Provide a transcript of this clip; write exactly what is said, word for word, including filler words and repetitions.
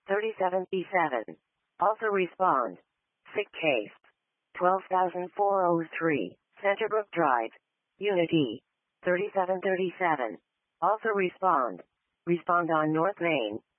thirty-seven B seven. Also respond. Sick case. twelve thousand four hundred three, Centerbrook Drive. Unit E. thirty-seven thirty-seven. Also respond. Respond on North Main.